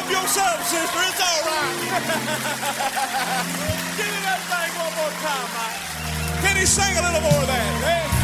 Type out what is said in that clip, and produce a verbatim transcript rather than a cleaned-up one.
Help yourself, sister. It's all right. Give me that thing one more time, Mike. Can he sing a little more of that? Eh?